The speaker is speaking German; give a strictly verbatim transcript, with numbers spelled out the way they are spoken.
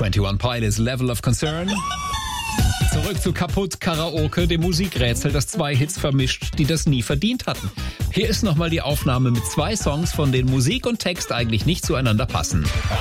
einundzwanzig Pilots, Level of Concern. Zurück zu Kaputt Karaoke, dem Musikrätsel, das zwei Hits vermischt, die das nie verdient hatten. Hier ist nochmal die Aufnahme mit zwei Songs, von denen Musik und Text eigentlich nicht zueinander passen.